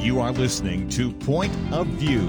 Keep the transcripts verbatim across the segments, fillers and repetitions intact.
You are listening to Point of View.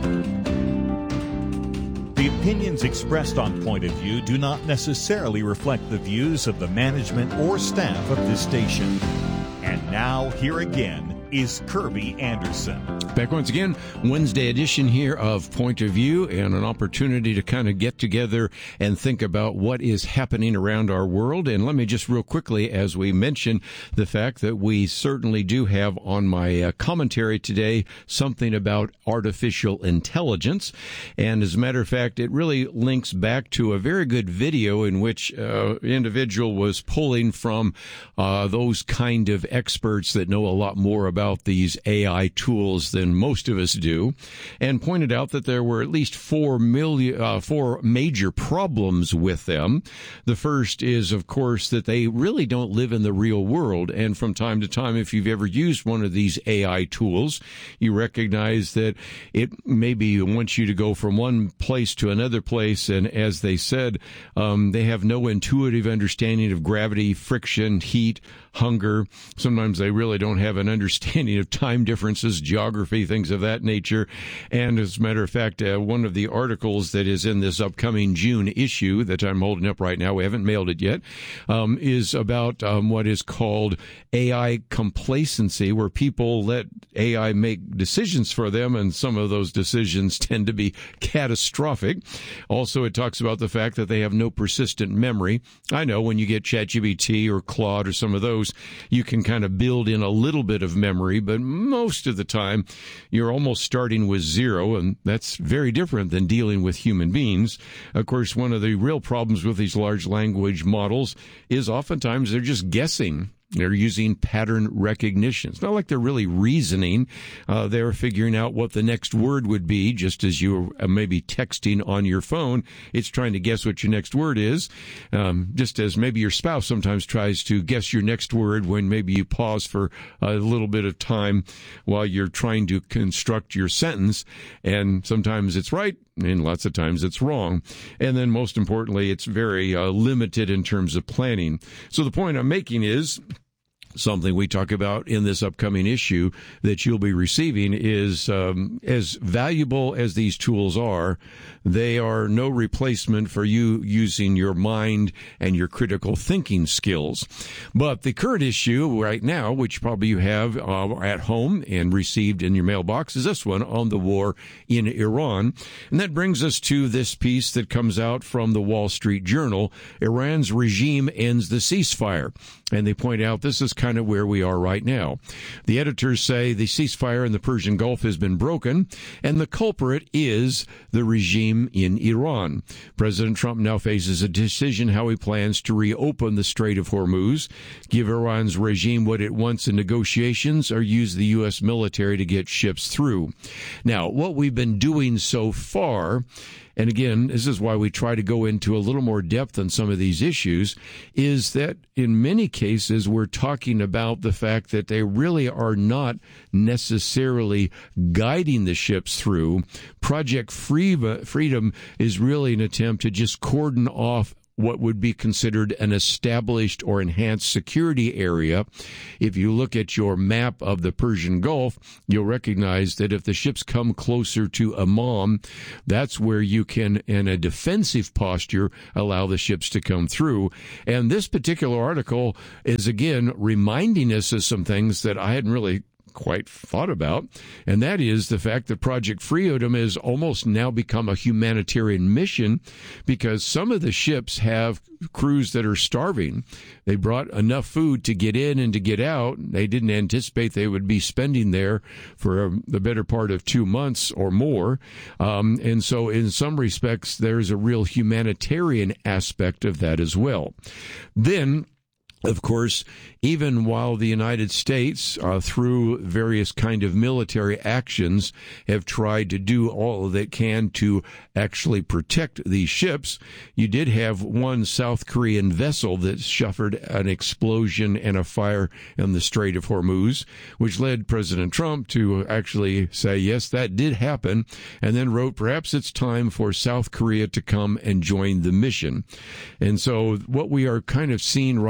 The opinions expressed on Point of View do not necessarily reflect the views of the management or staff of this station. And now, here again is Kirby Anderson. Back once again, Wednesday edition here of Point of View, and an opportunity to kind of get together and think about what is happening around our world. And let me just real quickly, as we mentioned, the fact that we certainly do have on my uh, commentary today something about artificial intelligence. And as a matter of fact, it really links back to a very good video in which uh, an individual was pulling from uh, those kind of experts that know a lot more about these A I tools than most of us do, and pointed out that there were at least four million, uh, four major problems with them. The first is, of course, that they really don't live in the real world, and from time to time, if you've ever used one of these A I tools, you recognize that it maybe wants you to go from one place to another place, and as they said, um, they have no intuitive understanding of gravity, friction, heat, hunger. Sometimes they really don't have an understanding of time differences, geography, things of that nature. And as a matter of fact, uh, one of the articles that is in this upcoming June issue that I'm holding up right now, we haven't mailed it yet, um, is about um, what is called A I complacency, where people let A I make decisions for them, and some of those decisions tend to be catastrophic. Also, it talks about the fact that they have no persistent memory. I know when you get ChatGPT or Claude or some of those, you can kind of build in a little bit of memory, but most of the time you're almost starting with zero, and that's very different than dealing with human beings. Of course, one of the real problems with these large language models is oftentimes they're just guessing. They're using pattern recognition. It's not like they're really reasoning. Uh, they're figuring out what the next word would be, just as you are maybe texting on your phone. It's trying to guess what your next word is, um, just as maybe your spouse sometimes tries to guess your next word when maybe you pause for a little bit of time while you're trying to construct your sentence. And sometimes it's right, and lots of times it's wrong. And then most importantly, it's very uh, limited in terms of planning. So the point I'm making is, something we talk about in this upcoming issue that you'll be receiving is, um, as valuable as these tools are, they are no replacement for you using your mind and your critical thinking skills. But the current issue right now, which probably you have uh, at home and received in your mailbox, is this one on the war in Iran. And that brings us to this piece that comes out from the Wall Street Journal. Iran's regime ends the ceasefire. And they point out this is kind of where we are right now. The editors say the ceasefire in the Persian Gulf has been broken, and the culprit is the regime in Iran. President Trump now faces a decision how he plans to reopen the Strait of Hormuz, give Iran's regime what it wants in negotiations, or use the U S military to get ships through. Now, what we've been doing so far, and again, this is why we try to go into a little more depth on some of these issues, is that in many cases we're talking about the fact that they really are not necessarily guiding the ships through. Project Freedom is really an attempt to just cordon off what would be considered an established or enhanced security area. If you look at your map of the Persian Gulf, you'll recognize that if the ships come closer to Amman, that's where you can, in a defensive posture, allow the ships to come through. And this particular article is, again, reminding us of some things that I hadn't really quite thought about, and that is the fact that Project Freedom has almost now become a humanitarian mission, because some of the ships have crews that are starving. They brought enough food to get in and to get out. They didn't anticipate they would be spending there for um, the better part of two months or more. Um, and so in some respects, there's a real humanitarian aspect of that as well. Then, of course, even while the United States, uh, through various kind of military actions, have tried to do all that can to actually protect these ships, you did have one South Korean vessel that suffered an explosion and a fire in the Strait of Hormuz, which led President Trump to actually say, yes, that did happen, and then wrote, perhaps it's time for South Korea to come and join the mission. And so what we are kind of seeing right now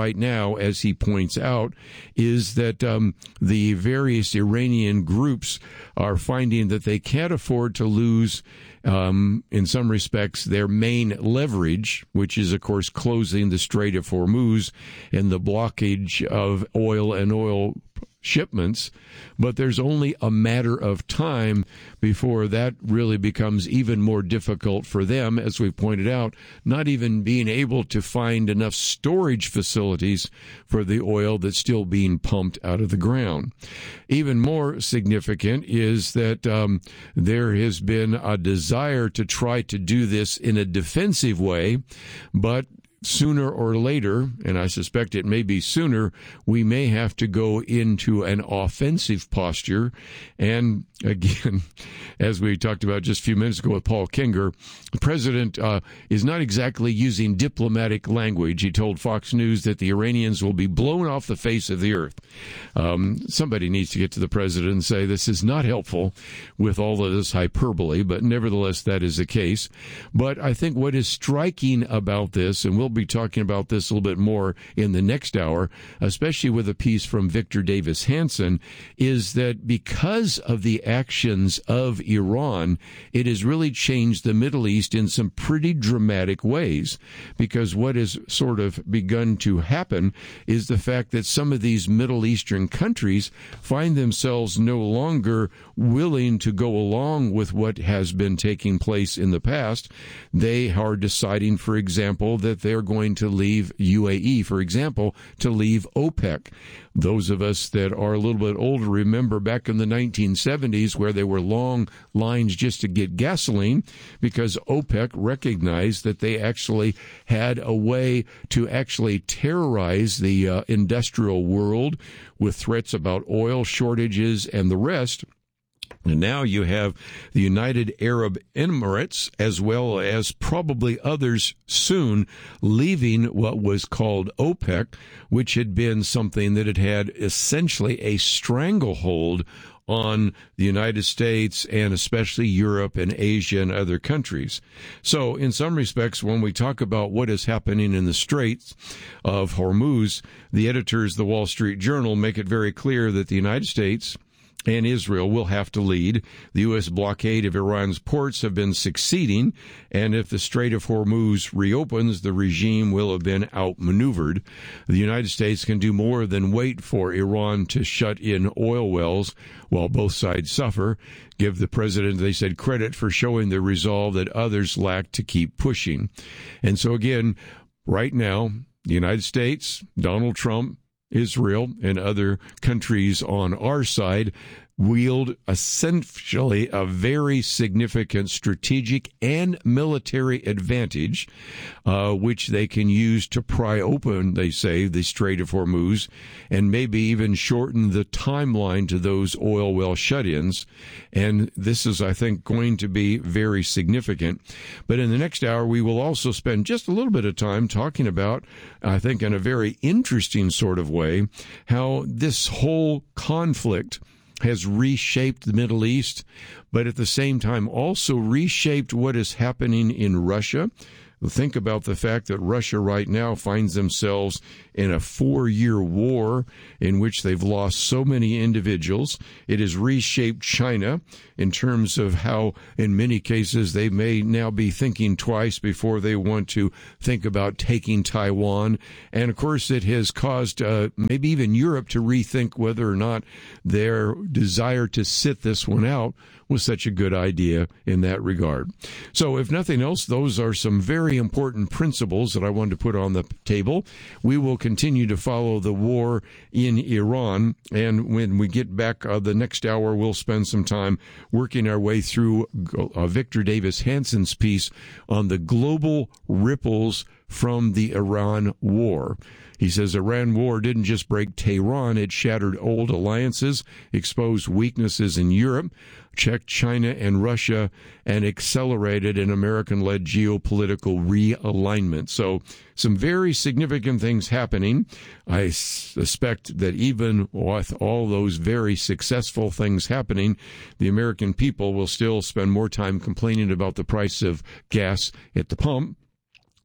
now, as he points out, is that um, the various Iranian groups are finding that they can't afford to lose, um, in some respects, their main leverage, which is, of course, closing the Strait of Hormuz and the blockage of oil and oil shipments, but there's only a matter of time before that really becomes even more difficult for them, as we pointed out, not even being able to find enough storage facilities for the oil that's still being pumped out of the ground. Even more significant is that um, there has been a desire to try to do this in a defensive way, but sooner or later, and I suspect it may be sooner, we may have to go into an offensive posture. And again, as we talked about just a few minutes ago with Paul Kinger, the president uh, is not exactly using diplomatic language. He told Fox News that the Iranians will be blown off the face of the earth. Um, somebody needs to get to the president and say this is not helpful with all of this hyperbole, but nevertheless, that is the case. But I think what is striking about this, and we'll be talking about this a little bit more in the next hour, especially with a piece from Victor Davis Hanson, is that because of the actions of Iran, it has really changed the Middle East in some pretty dramatic ways. Because what has sort of begun to happen is the fact that some of these Middle Eastern countries find themselves no longer willing to go along with what has been taking place in the past. They are deciding, for example, that they're going to leave U A E, for example, to leave OPEC. Those of us that are a little bit older remember back in the nineteen seventies where there were long lines just to get gasoline because OPEC recognized that they actually had a way to actually terrorize the uh, industrial world with threats about oil shortages and the rest. And now you have the United Arab Emirates, as well as probably others soon, leaving what was called OPEC, which had been something that had had essentially a stranglehold on the United States and especially Europe and Asia and other countries. So in some respects, when we talk about what is happening in the Straits of Hormuz, the editors of the Wall Street Journal make it very clear that the United States and Israel will have to lead. The U S blockade of Iran's ports have been succeeding, and if the Strait of Hormuz reopens, the regime will have been outmaneuvered. The United States can do more than wait for Iran to shut in oil wells while both sides suffer. Give the president, they said, credit for showing the resolve that others lack to keep pushing. And so again, right now, the United States, Donald Trump, Israel, and other countries on our side wield essentially a very significant strategic and military advantage, uh, which they can use to pry open, they say, the Strait of Hormuz, and maybe even shorten the timeline to those oil well shut-ins. And this is, I think, going to be very significant. But in the next hour, we will also spend just a little bit of time talking about, I think, in a very interesting sort of way, how this whole conflict has reshaped the Middle East, but at the same time also reshaped what is happening in Russia. Think about the fact that Russia right now finds themselves in a four-year war in which they've lost so many individuals. It has reshaped China in terms of how, in many cases, they may now be thinking twice before they want to think about taking Taiwan. And, of course, it has caused uh, maybe even Europe to rethink whether or not their desire to sit this one out was such a good idea in that regard. So if nothing else, those are some very important principles that I wanted to put on the table. We will continue to follow the war in Iran, and when we get back uh, the next hour, we'll spend some time working our way through uh, Victor Davis Hanson's piece on the global ripples from the Iran war. He says Iran war didn't just break Tehran, it shattered old alliances, exposed weaknesses in Europe, checked China and Russia, and accelerated an American-led geopolitical realignment. So some very significant things happening. I suspect that even with all those very successful things happening, the American people will still spend more time complaining about the price of gas at the pump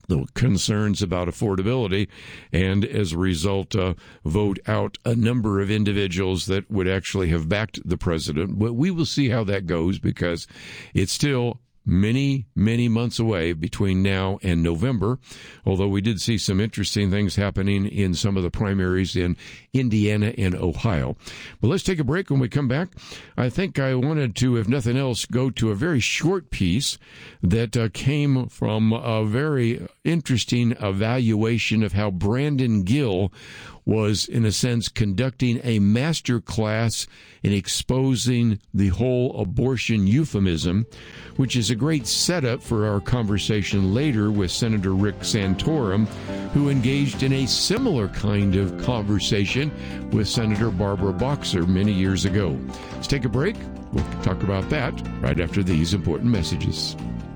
the concerns about affordability, and as a result, uh, vote out a number of individuals that would actually have backed the president. But we will see how that goes, because it's still many, many months away between now and November, although we did see some interesting things happening in some of the primaries in Indiana and Ohio. But let's take a break. When we come back, I think I wanted to, if nothing else, go to a very short piece that uh, came from a very interesting evaluation of how Brandon Gill was, in a sense, conducting a master class in exposing the whole abortion euphemism, which is a great setup for our conversation later with Senator Rick Santorum, who engaged in a similar kind of conversation with Senator Barbara Boxer many years ago. Let's take a break. We'll talk about that right after these important messages.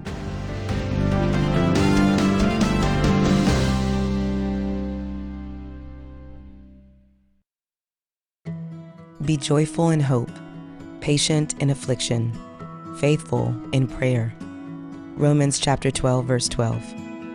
Be joyful in hope, patient in affliction, faithful in prayer. Romans chapter twelve, verse twelve.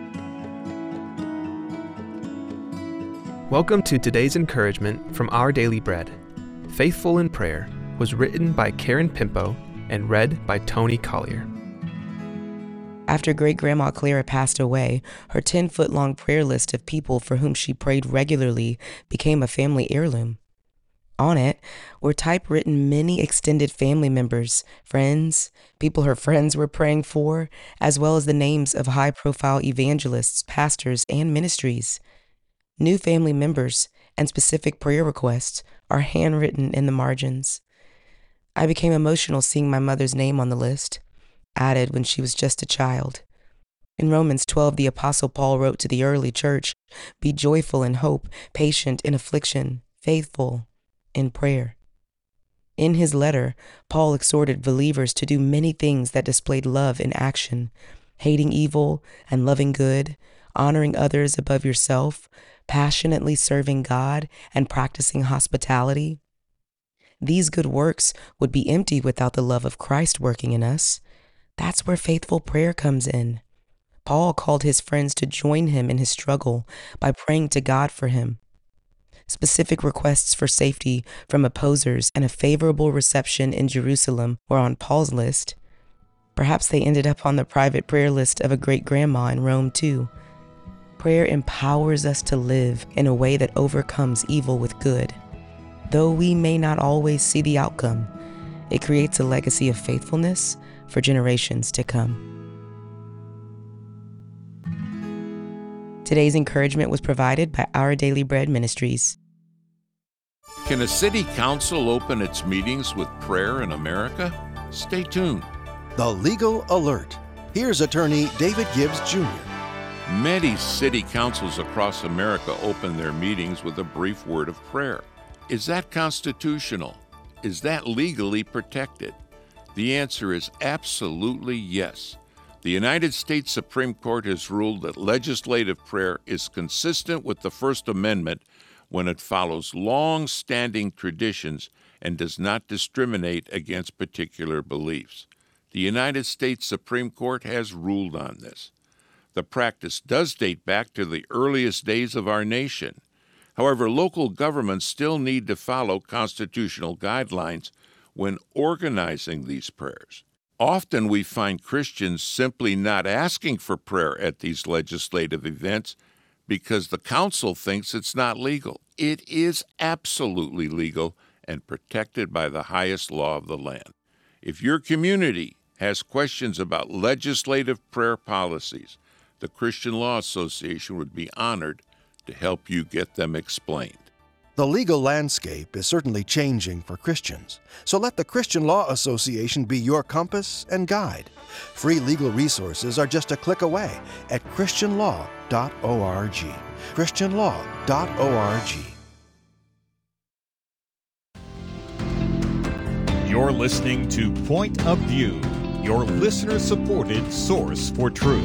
Welcome to today's encouragement from Our Daily Bread. Faithful in Prayer was written by Karen Pimpo and read by Tony Collier. After great-grandma Clara passed away, her ten-foot-long prayer list of people for whom she prayed regularly became a family heirloom. On it were typewritten many extended family members, friends, people her friends were praying for, as well as the names of high-profile evangelists, pastors, and ministries. New family members and specific prayer requests are handwritten in the margins. I became emotional seeing my mother's name on the list, added when she was just a child. In Romans twelve, the Apostle Paul wrote to the early church, "Be joyful in hope, patient in affliction, faithful in prayer." In his letter, Paul exhorted believers to do many things that displayed love in action, hating evil and loving good, honoring others above yourself, passionately serving God, and practicing hospitality. These good works would be empty without the love of Christ working in us. That's where faithful prayer comes in. Paul called his friends to join him in his struggle by praying to God for him. Specific requests for safety from opposers and a favorable reception in Jerusalem were on Paul's list. Perhaps they ended up on the private prayer list of a great-grandma in Rome, too. Prayer empowers us to live in a way that overcomes evil with good. Though we may not always see the outcome, it creates a legacy of faithfulness for generations to come. Today's encouragement was provided by Our Daily Bread Ministries. Can a city council open its meetings with prayer in America? Stay tuned. The Legal Alert. Here's attorney David Gibbs Junior Many city councils across America open their meetings with a brief word of prayer. Is that constitutional? Is that legally protected? The answer is absolutely yes. The United States Supreme Court has ruled that legislative prayer is consistent with the First Amendment when it follows long-standing traditions and does not discriminate against particular beliefs. The United States Supreme Court has ruled on this. The practice does date back to the earliest days of our nation. However, local governments still need to follow constitutional guidelines when organizing these prayers. Often we find Christians simply not asking for prayer at these legislative events because the council thinks it's not legal. It is absolutely legal and protected by the highest law of the land. If your community has questions about legislative prayer policies, the Christian Law Association would be honored to help you get them explained. The legal landscape is certainly changing for Christians, so let the Christian Law Association be your compass and guide. Free legal resources are just a click away at christian law dot org. christian law dot org. You're listening to Point of View, your listener-supported source for truth.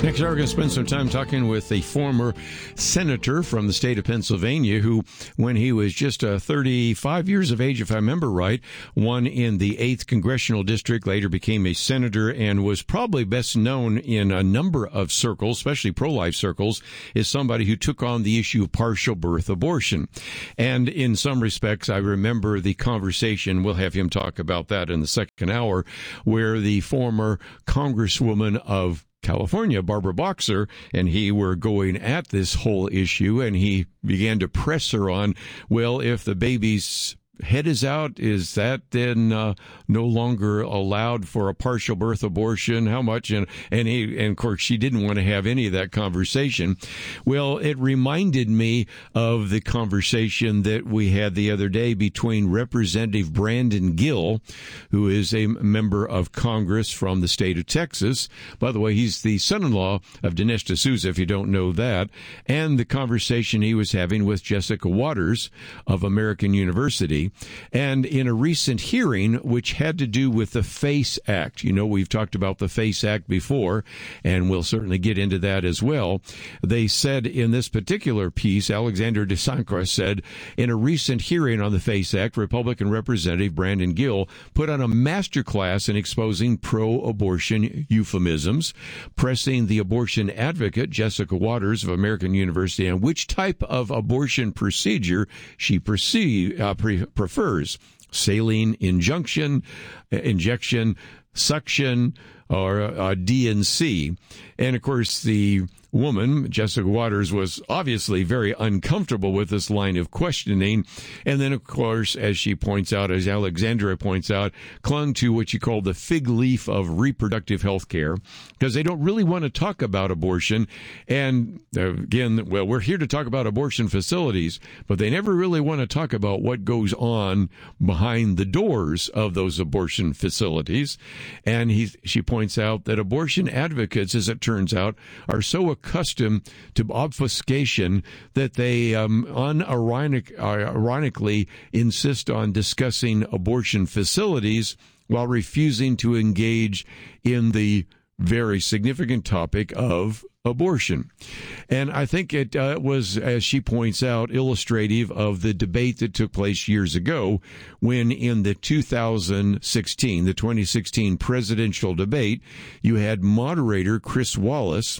Next hour, we're going to spend some time talking with a former senator from the state of Pennsylvania who, when he was just uh, thirty-five years of age, if I remember right, won in the eighth Congressional District, later became a senator, and was probably best known in a number of circles, especially pro-life circles, is somebody who took on the issue of partial birth abortion. And in some respects, I remember the conversation, we'll have him talk about that in the second hour, where the former Congresswoman of California, Barbara Boxer, and he were going at this whole issue, and he began to press her on, well, if the baby's head is out, is that then uh, no longer allowed for a partial birth abortion? How much? And and, he, and of course, she didn't want to have any of that conversation. Well, it reminded me of the conversation that we had the other day between Representative Brandon Gill, who is a member of Congress from the state of Texas. By the way, he's the son-in-law of Dinesh D'Souza, if you don't know that, and the conversation he was having with Jessica Waters of American University. And in a recent hearing, which had to do with the FACE Act, you know, we've talked about the FACE Act before, and we'll certainly get into that as well. They said in this particular piece, Alexander DeSantis said, in a recent hearing on the FACE Act, Republican Representative Brandon Gill put on a masterclass in exposing pro-abortion euphemisms, pressing the abortion advocate, Jessica Waters of American University, on which type of abortion procedure she perceive, uh, pre- prefers, saline injunction, injection, suction, or uh, D and C. And, of course, the woman, Jessica Waters, was obviously very uncomfortable with this line of questioning. And then, of course, as she points out, as Alexandra points out, clung to what you call the fig leaf of reproductive health care, because they don't really want to talk about abortion. And again, well, we're here to talk about abortion facilities, but they never really want to talk about what goes on behind the doors of those abortion facilities. And he, she points out that abortion advocates, as it turns out, are so accustomed to obfuscation that they um, unironic, uh, ironically insist on discussing abortion facilities while refusing to engage in the very significant topic of abortion. And I think it uh, was, as she points out, illustrative of the debate that took place years ago when in the two thousand sixteen, the twenty sixteen presidential debate, you had moderator Chris Wallace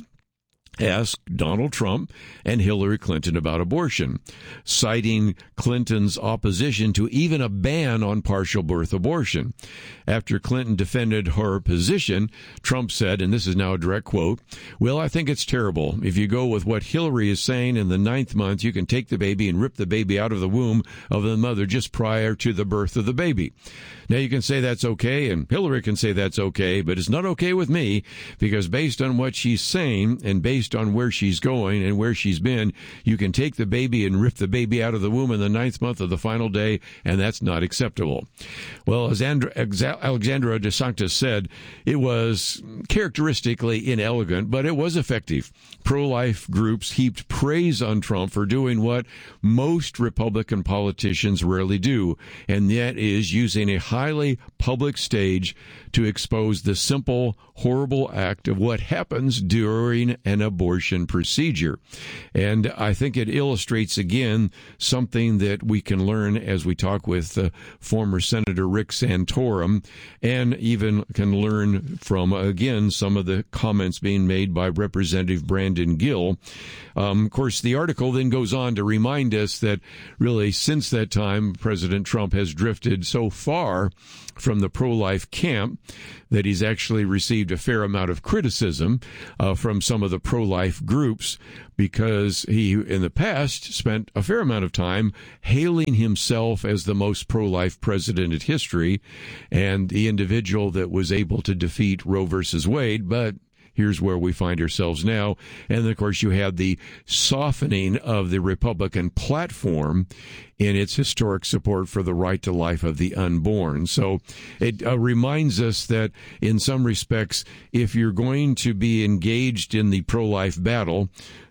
ask Donald Trump and Hillary Clinton about abortion, citing Clinton's opposition to even a ban on partial birth abortion. After Clinton defended her position, Trump said, and this is now a direct quote, "Well, I think it's terrible. If you go with what Hillary is saying, in the ninth month, you can take the baby and rip the baby out of the womb of the mother just prior to the birth of the baby." Now, you can say that's okay, and Hillary can say that's okay, but it's not okay with me, because based on what she's saying and based on where she's going and where she's been, you can take the baby and rip the baby out of the womb in the ninth month of the final day, and that's not acceptable. Well, as Alexandra DeSantis said, it was characteristically inelegant, but it was effective. Pro-life groups heaped praise on Trump for doing what most Republican politicians rarely do, and that is using a highly public stage to expose the simple, horrible act of what happens during an abortion procedure. And I think it illustrates, again, something that we can learn as we talk with uh, former Senator Rick Santorum, and even can learn from, again, some of the comments being made by Representative Brandon Gill. Um, of course, the article then goes on to remind us that really since that time, President Trump has drifted so far from the pro-life camp that he's actually received a fair amount of criticism uh, from some of the pro-life groups, because he, in the past, spent a fair amount of time hailing himself as the most pro-life president in history and the individual that was able to defeat Roe versus Wade. But here's where we find ourselves now. And, of course, you had the softening of the Republican platform in its historic support for the right to life of the unborn. So it uh, reminds us that, in some respects, if you're going to be engaged in the pro-life battle,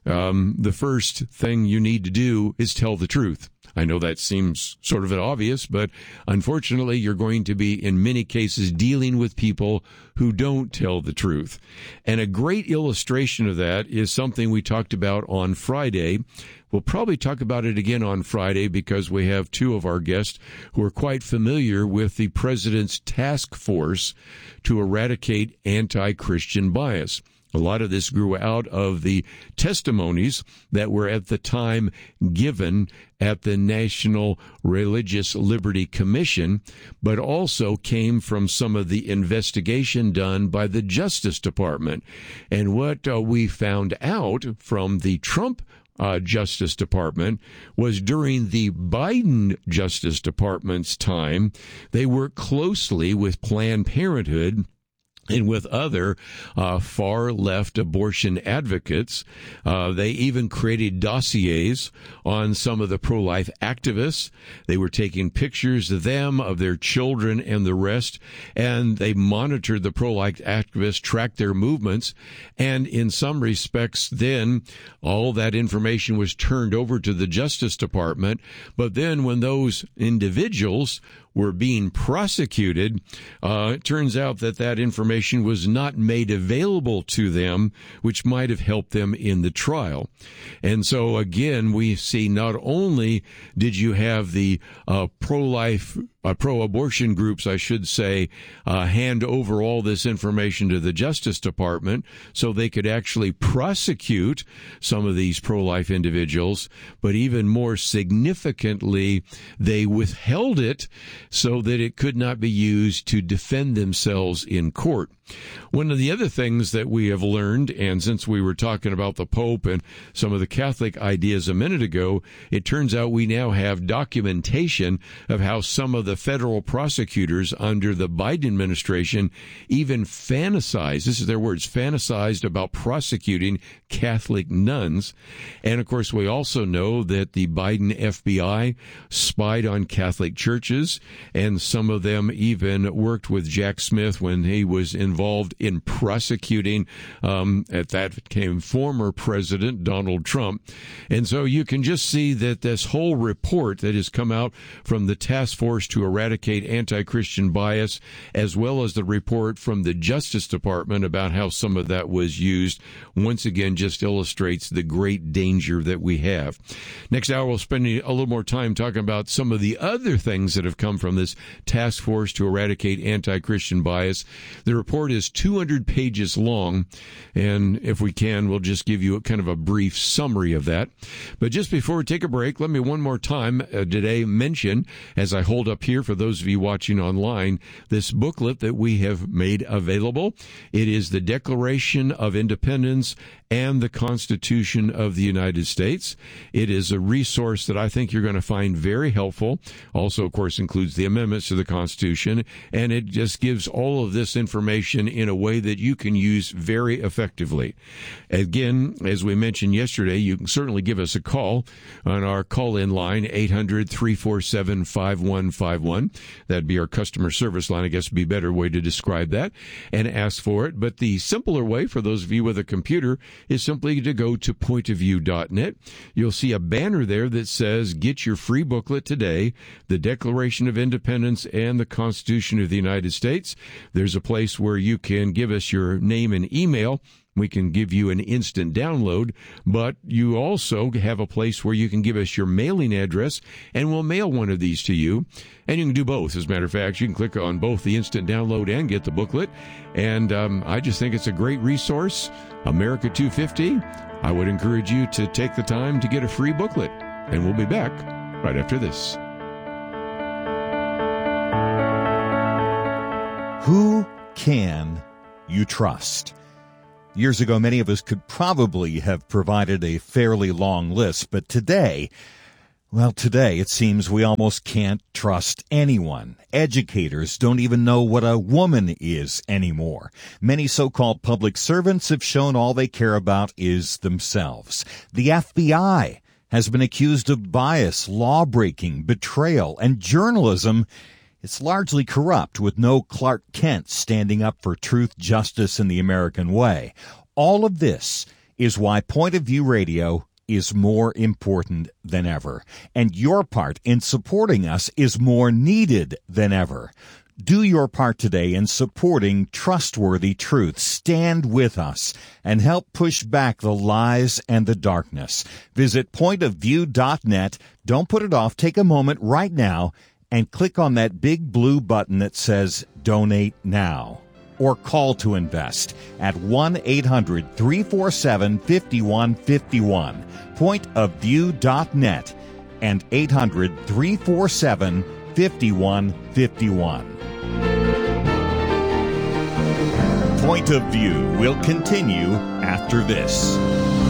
um, the first thing you need to do is tell the truth. I know that seems sort of obvious, but unfortunately, you're going to be, in many cases, dealing with people who don't tell the truth. And a great illustration of that is something we talked about on Friday. We'll probably talk about it again on Friday because we have two of our guests who are quite familiar with the president's task force to eradicate anti-Christian bias. A lot of this grew out of the testimonies that were at the time given at the National Religious Liberty Commission, but also came from some of the investigation done by the Justice Department. And what uh, we found out from the Trump Uh, Justice Department was during the Biden Justice Department's time, they worked closely with Planned Parenthood and with other uh, far-left abortion advocates. Uh, they even created dossiers on some of the pro-life activists. They were taking pictures of them, of their children, and the rest, and they monitored the pro-life activists, tracked their movements, and in some respects, then all that information was turned over to the Justice Department. But then when those individuals were being prosecuted, uh, it turns out that that information was not made available to them, which might have helped them in the trial. And so, again, we see not only did you have the uh, pro-life, uh, pro-abortion groups, I should say, uh, hand over all this information to the Justice Department so they could actually prosecute some of these pro-life individuals, but even more significantly, they withheld it so that it could not be used to defend themselves in court. One of the other things that we have learned, and since we were talking about the Pope and some of the Catholic ideas a minute ago, it turns out we now have documentation of how some of the federal prosecutors under the Biden administration even fantasized, this is their words, fantasized about prosecuting Catholic nuns. And of course, we also know that the Biden F B I spied on Catholic churches, and some of them even worked with Jack Smith when he was involved in prosecuting, um, at that came former President Donald Trump. And so you can just see that this whole report that has come out from the task force to eradicate anti-Christian bias, as well as the report from the Justice Department about how some of that was used, once again just illustrates the great danger that we have. Next hour, we'll spend a little more time talking about some of the other things that have come from this task force to eradicate anti-Christian bias. The report is two hundred pages long, and if we can, we'll just give you a kind of a brief summary of that. But just before we take a break, let me one more time uh, today mention, as I hold up here for those of you watching online, this booklet that we have made available. It is the Declaration of Independence and the Constitution of the United States. It is a resource that I think you're going to find very helpful. Also, of course, includes the amendments to the Constitution, and it just gives all of this information in a way that you can use very effectively. Again, as we mentioned yesterday, you can certainly give us a call on our call-in line, eight hundred, three four seven, five one five one. That'd be our customer service line, I guess would be a better way to describe that, and ask for it. But the simpler way for those of you with a computer is simply to go to point of view dot net. You'll see a banner there that says, get your free booklet today, the Declaration of Independence and the Constitution of the United States. There's a place where you can give us your name and email. We can give you an instant download, but you also have a place where you can give us your mailing address, and we'll mail one of these to you. And you can do both. As a matter of fact, you can click on both the instant download and get the booklet. And um, I just think it's a great resource. America two fifty. I would encourage you to take the time to get a free booklet. And we'll be back right after this. Who can you trust? Years ago, many of us could probably have provided a fairly long list, but today, well, today it seems we almost can't trust anyone. Educators don't even know what a woman is anymore. Many so-called public servants have shown all they care about is themselves. The F B I has been accused of bias, law-breaking, betrayal, and journalism. It's largely corrupt, with no Clark Kent standing up for truth, justice, and the American way. All of this is why Point of View Radio is more important than ever, and your part in supporting us is more needed than ever. Do your part today in supporting trustworthy truth. Stand with us and help push back the lies and the darkness. Visit point of view dot net. Don't put it off. Take a moment right now and click on that big blue button that says Donate Now. Or call to invest at one eight hundred three four seven five one five one. point of view dot net and eight hundred three four seven five one five one. Point of View will continue after this.